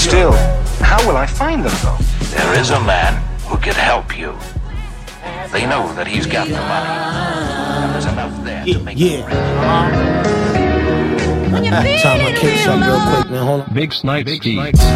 Still, how will I find them, though? There is a man who can help you. They know that he's got the money. And there's enough there to make it rich. Time I kick something real quick, man. Hold on. Big Snipes.